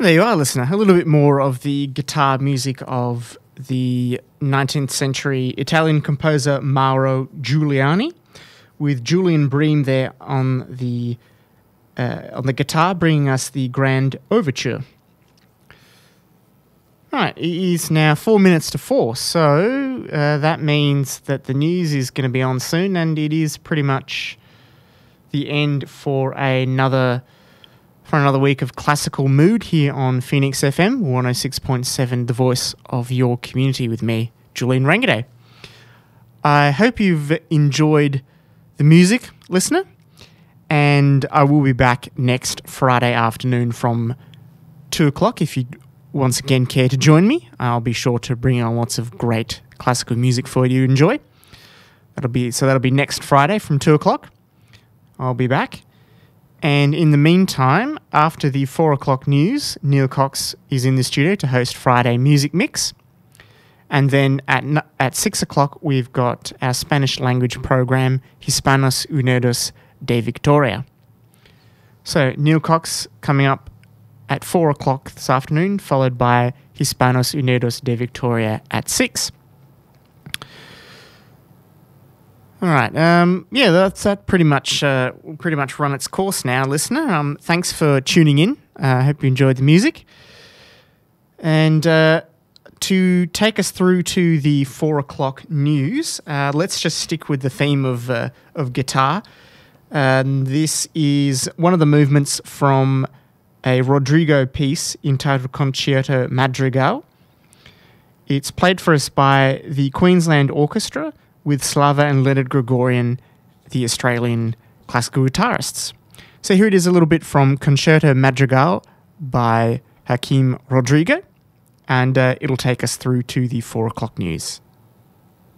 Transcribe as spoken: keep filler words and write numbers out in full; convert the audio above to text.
There you are, listener. A little bit more of the guitar music of the nineteenth century Italian composer Mauro Giuliani, with Julian Bream there on the uh, on the guitar, bringing us the Grand Overture. Right, it is now four minutes to four, so uh, that means that the news is going to be on soon, and it is pretty much the end for another for another week of classical mood here on Phoenix F M one oh six point seven, the voice of your community, with me, Julian Rangaday. I hope you've enjoyed the music, listener, and I will be back next Friday afternoon from two o'clock if you once again care to join me. I'll be sure to bring on lots of great classical music for you to enjoy. That'll be so that'll be next Friday from two o'clock. I'll be back. And in the meantime, after the four o'clock news, Neil Cox is in the studio to host Friday Music Mix. And then at at six o'clock, we've got our Spanish language program, Hispanos Unidos de Victoria. So Neil Cox coming up at four o'clock this afternoon, followed by Hispanos Unidos de Victoria at six. All right, um, yeah, that's that pretty much uh, pretty much run its course now, listener. Um, thanks for tuning in. I uh, hope you enjoyed the music. And uh, to take us through to the four o'clock news, uh, let's just stick with the theme of uh, of guitar. Um, this is one of the movements from a Rodrigo piece entitled Concierto Madrigal. It's played for us by the Queensland Orchestra with Slava and Leonard Gregorian, the Australian classical guitarists. So here it is, a little bit from Concerto Madrigal by Hakeem Rodrigo, and uh, it'll take us through to the four o'clock news.